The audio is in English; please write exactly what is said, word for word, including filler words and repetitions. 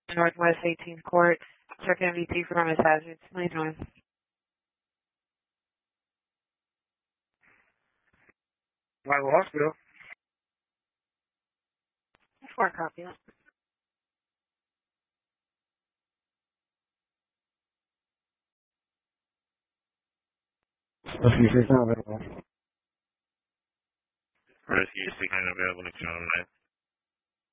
Northwest eighteenth Court. Check M V P for harmless hazards. How you doing? Michael Hospital. For a copy. Rescue six nine available. Rescue six nine available next time tonight.